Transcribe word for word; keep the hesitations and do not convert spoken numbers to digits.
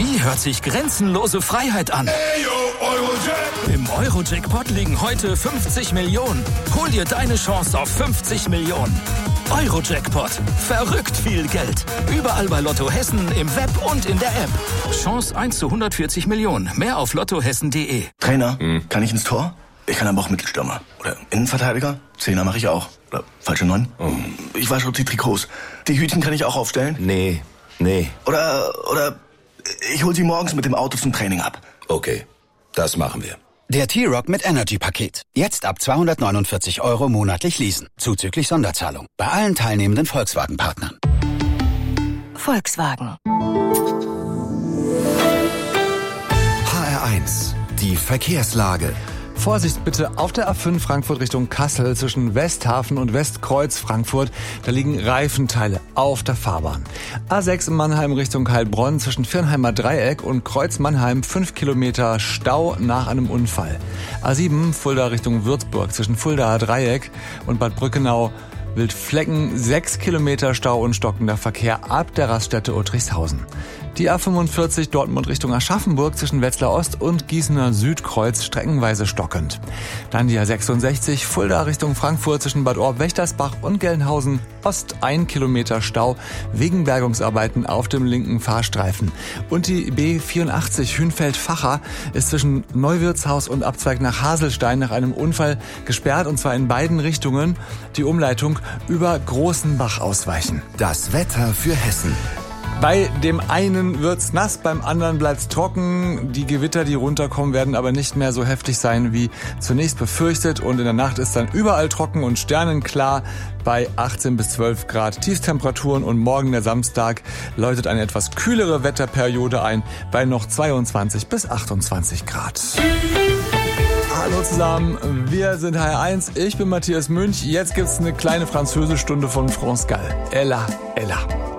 Wie hört sich grenzenlose Freiheit an? Im Euro-Jackpot liegen heute fünfzig Millionen. Hol dir deine Chance auf fünfzig Millionen. Euro-Jackpot. Verrückt viel Geld. Überall bei Lotto Hessen, im Web und in der App. Chance eins zu hundertvierzig Millionen. Mehr auf lottohessen punkt de. Trainer, hm. kann ich ins Tor? Ich kann aber auch Mittelstürmer. Oder Innenverteidiger? Zehner mache ich auch. Oder falsche Neun? Oh. Ich wasche auch die Trikots. Die Hütchen kann ich auch aufstellen? Nee, nee. Oder, oder ich hol sie morgens mit dem Auto zum Training ab. Okay, das machen wir. Der T-Rock mit Energy-Paket. Jetzt ab zweihundertneunundvierzig Euro monatlich leasen. Zuzüglich Sonderzahlung. Bei allen teilnehmenden Volkswagen-Partnern. Volkswagen. H R eins. Die Verkehrslage. Vorsicht bitte auf der A fünf Frankfurt Richtung Kassel zwischen Westhafen und Westkreuz Frankfurt. Da liegen Reifenteile auf der Fahrbahn. A sechs Mannheim Richtung Heilbronn zwischen Viernheimer Dreieck und Kreuz Mannheim fünf Kilometer Stau nach einem Unfall. A sieben Fulda Richtung Würzburg zwischen Fuldaer Dreieck und Bad Brückenau Wildflecken sechs Kilometer Stau und stockender Verkehr ab der Raststätte Uttrichshausen. Die A fünfundvierzig Dortmund Richtung Aschaffenburg zwischen Wetzlar Ost und Gießener Südkreuz streckenweise stockend. Dann die A sechsundsechzig Fulda Richtung Frankfurt zwischen Bad Orb-Wächtersbach und Gelnhausen Ost ein Kilometer Stau wegen Bergungsarbeiten auf dem linken Fahrstreifen. Und die B vierundachtzig Hünfeld-Facher ist zwischen Neuwirtshaus und Abzweig nach Haselstein nach einem Unfall gesperrt und zwar in beiden Richtungen. Die Umleitung über Großenbach ausweichen. Das Wetter für Hessen. Bei dem einen wird's nass, beim anderen bleibt's trocken. Die Gewitter, die runterkommen, werden aber nicht mehr so heftig sein wie zunächst befürchtet. Und in der Nacht ist dann überall trocken und sternenklar bei achtzehn bis zwölf Grad Tiefstemperaturen. Und morgen, der Samstag, läutet eine etwas kühlere Wetterperiode ein bei noch zweiundzwanzig bis achtundzwanzig Grad. Hallo zusammen, wir sind H R eins, ich bin Matthias Münch. Jetzt gibt's eine kleine Französischstunde von France Gall. Ella, Ella.